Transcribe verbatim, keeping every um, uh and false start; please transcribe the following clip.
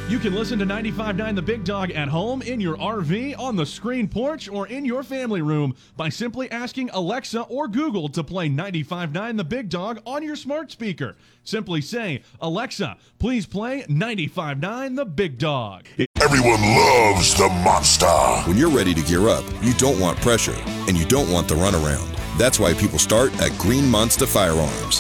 You can listen to ninety-five point nine The Big Dog at home, in your R V, on the screen porch, or in your family room by simply asking Alexa or Google to play ninety-five point nine The Big Dog on your smart speaker. Simply say, Alexa, please play ninety-five point nine The Big Dog. Everyone loves the monster. When you're ready to gear up, you don't want pressure, and you don't want the runaround. That's why people start at Green Monster Firearms.